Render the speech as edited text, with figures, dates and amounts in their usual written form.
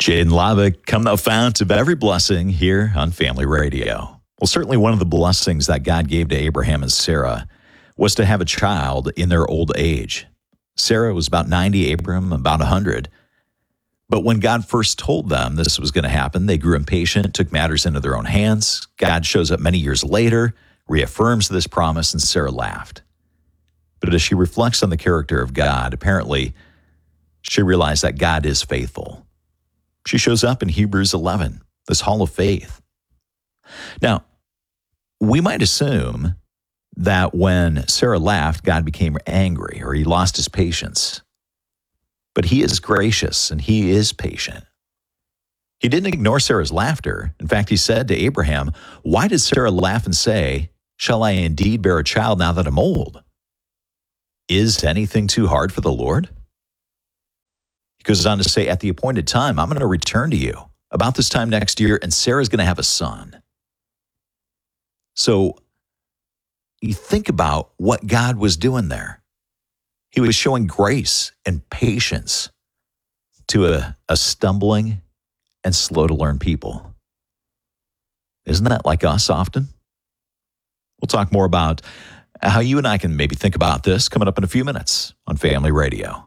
Jaden Lava, come thou fount of every blessing here on Family Radio. Well, certainly one of the blessings that God gave to Abraham and Sarah was to have a child in their old age. Sarah was about 90, Abraham about 100. But when God first told them this was going to happen, they grew impatient, took matters into their own hands. God shows up many years later, reaffirms this promise, and Sarah laughed. But as she reflects on the character of God, apparently she realized that God is faithful. She shows up in Hebrews 11, this hall of faith. Now, we might assume that when Sarah laughed, God became angry or he lost his patience. But he is gracious and he is patient. He didn't ignore Sarah's laughter. In fact, he said to Abraham, "Why did Sarah laugh and say, 'Shall I indeed bear a child now that I'm old?' Is anything too hard for the Lord?" He goes on to say, "At the appointed time, I'm going to return to you about this time next year, and Sarah's going to have a son." So you think about what God was doing there. He was showing grace and patience to a stumbling and slow to learn people. Isn't that like us often? We'll talk more about how you and I can maybe think about this coming up in a few minutes on Family Radio.